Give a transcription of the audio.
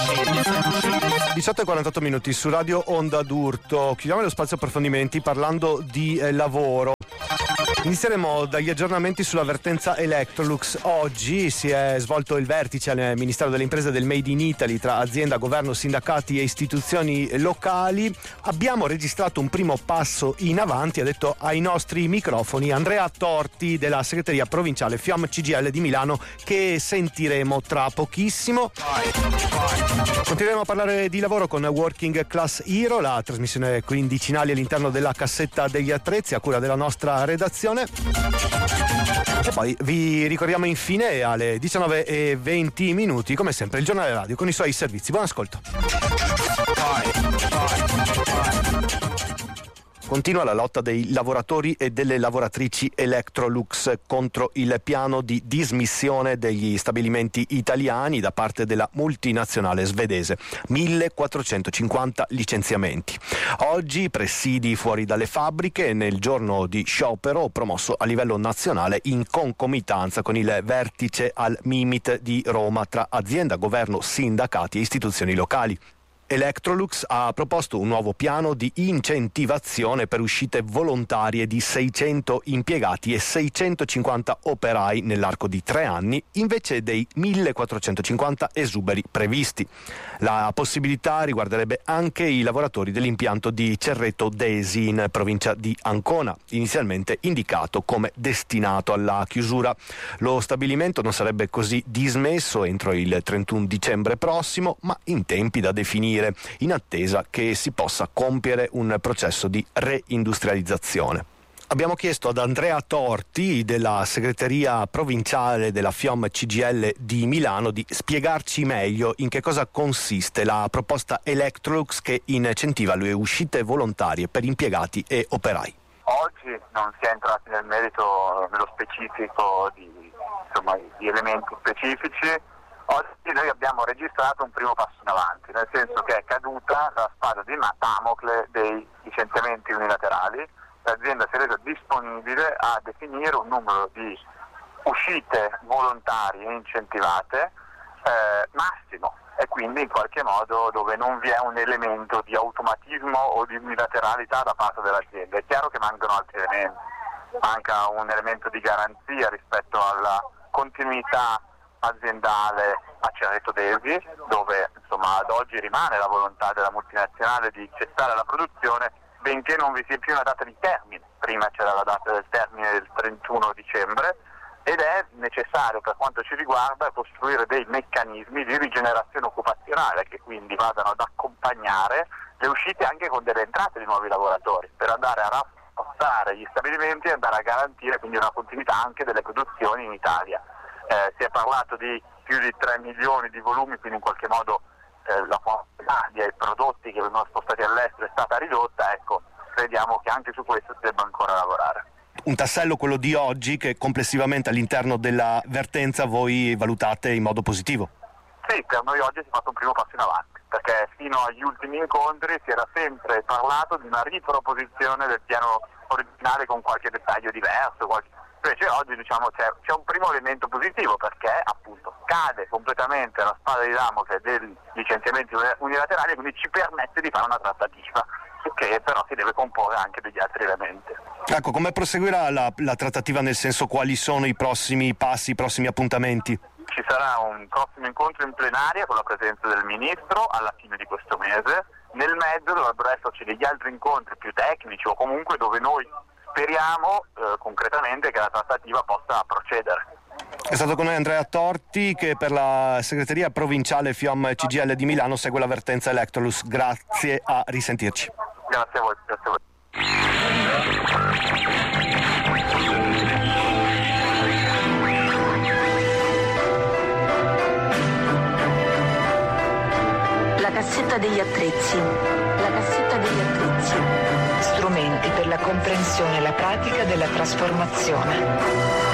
18:48 su Radio Onda d'Urto. Chiudiamo lo spazio approfondimenti parlando di lavoro. Inizieremo dagli aggiornamenti sull'avvertenza Electrolux. Oggi si è svolto il vertice al Ministero delle Imprese e del Made in Italy tra azienda, governo, sindacati e istituzioni locali. Abbiamo registrato un primo passo in avanti, ha detto ai nostri microfoni Andrea Torti della segreteria provinciale FIOM CGIL di Milano, che sentiremo tra pochissimo. Continueremo a parlare di lavoro con Working Class Hero, la trasmissione quindicinale all'interno della cassetta degli attrezzi a cura della nostra redazione. E poi vi ricordiamo infine alle 19:20 come sempre il giornale radio con i suoi servizi. Buon ascolto. Continua la lotta dei lavoratori e delle lavoratrici Electrolux contro il piano di dismissione degli stabilimenti italiani da parte della multinazionale svedese. 1450 licenziamenti. Oggi presidi fuori dalle fabbriche nel giorno di sciopero promosso a livello nazionale in concomitanza con il vertice al Mimit di Roma tra azienda, governo, sindacati e istituzioni locali. Electrolux ha proposto un nuovo piano di incentivazione per uscite volontarie di 600 impiegati e 650 operai nell'arco di 3 anni, invece dei 1450 esuberi previsti. La possibilità riguarderebbe anche i lavoratori dell'impianto di Cerreto Desi in provincia di Ancona, inizialmente indicato come destinato alla chiusura. Lo stabilimento non sarebbe così dismesso entro il 31 dicembre prossimo, ma in tempi da definire, in attesa che si possa compiere un processo di reindustrializzazione. Abbiamo chiesto ad Andrea Torti della segreteria provinciale della FIOM CGIL di Milano di spiegarci meglio in che cosa consiste la proposta Electrolux che incentiva le uscite volontarie per impiegati e operai. Oggi non si è entrati nel merito, nello specifico di elementi specifici. Oggi noi abbiamo registrato un primo passo in avanti, nel senso che è caduta la spada di Damocle dei licenziamenti unilaterali. L'azienda si è resa disponibile a definire un numero di uscite volontarie incentivate massimo, e quindi in qualche modo dove non vi è un elemento di automatismo o di unilateralità da parte dell'azienda. È chiaro che mancano altri elementi, manca un elemento di garanzia rispetto alla continuità aziendale a Cerreto Desi, dove ad oggi rimane la volontà della multinazionale di cessare la produzione, benché non vi sia più una data di termine. Prima c'era la data del termine del 31 dicembre ed è necessario, per quanto ci riguarda, costruire dei meccanismi di rigenerazione occupazionale che quindi vadano ad accompagnare le uscite anche con delle entrate di nuovi lavoratori, per andare a rafforzare gli stabilimenti e andare a garantire quindi una continuità anche delle produzioni in Italia. Si è parlato di più di 3 milioni di volumi, quindi in qualche modo la quantità di prodotti che vengono spostati all'estero è stata ridotta. Ecco, crediamo che anche su questo si debba ancora lavorare. Un tassello, quello di oggi, che complessivamente all'interno della vertenza voi valutate in modo positivo. Sì, per noi oggi si è fatto un primo passo in avanti, perché fino agli ultimi incontri si era sempre parlato di una riproposizione del piano originale con qualche dettaglio diverso, invece oggi c'è un primo elemento positivo, perché appunto cade completamente la spada di Damocle dei licenziamenti unilaterali, quindi ci permette di fare una trattativa che però si deve comporre anche degli altri elementi. Ecco, come proseguirà la trattativa, nel senso, quali sono i prossimi passi, i prossimi appuntamenti? Ci sarà un prossimo incontro in plenaria con la presenza del Ministro alla fine di questo mese. Nel mezzo dovrebbero esserci degli altri incontri più tecnici, o comunque dove noi speriamo concretamente che la trattativa possa procedere. È stato con noi Andrea Torti, che per la segreteria provinciale FIOM CGIL di Milano segue l'avvertenza Electrolux. Grazie, a risentirci. Grazie a voi. La cassetta degli attrezzi. La cassetta degli attrezzi. Strumenti per la comprensione e la pratica della trasformazione.